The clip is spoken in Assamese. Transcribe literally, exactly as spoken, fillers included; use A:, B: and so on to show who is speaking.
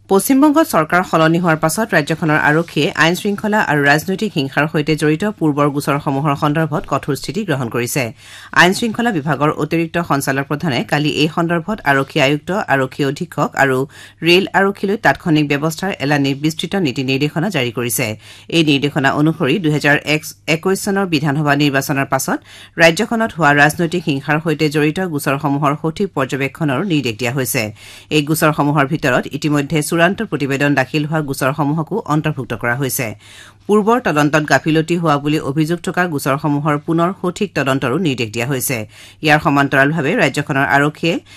A: পশ্চিমবংগত চৰকাৰ সলনি হোৱাৰ পাছত ৰাজ্যখনৰ আৰক্ষীয়ে আইন শৃংখলা আৰু ৰাজনৈতিক হিংসাৰ সৈতে জড়িত পূৰ্বৰ গোচৰসমূহৰ সন্দৰ্ভত কঠোৰ স্থিতি গ্ৰহণ কৰিছে আইন শৃংখলা বিভাগৰ অতিৰিক্ত সঞ্চালক প্ৰধানে কালি এই সন্দৰ্ভত আৰক্ষী আয়ুক্ত আৰক্ষী অধীক্ষক আৰু ৰেল আৰক্ষীলৈ তাৎক্ষণিক ব্যৱস্থাৰ এলানি বিস্তৃত নীতি নিৰ্দেশনা জাৰি কৰিছে এই নিৰ্দেশনা অনুসৰি দুহেজাৰ একৈশ চনৰ বিধানসভা নিৰ্বাচনৰ পাছত ৰাজ্যখনত হোৱা ৰাজনৈতিক হিংসাৰ সৈতে জড়িত গোচৰসমূহৰ সঠিক পৰ্যবেক্ষণৰো নিৰ্দেশ দিয়া হৈছে এই গোচৰসমূহৰ ভিতৰত ইতিমধ্যে চূড়ান্ত প্ৰতিবেদন দাখিল হোৱা গোচৰসমূহকো অন্তৰ্ভুক্ত কৰা হৈছে পূৰ্বৰ তদন্তত গাফিলতি হোৱা বুলি অভিযোগ থকা গোচৰসমূহৰ পুনৰ সঠিক তদন্তৰো নিৰ্দেশ দিয়া হৈছে ইয়াৰ সমান্তৰালভাৱে ৰাজ্যখনৰ আৰক্ষীয়ে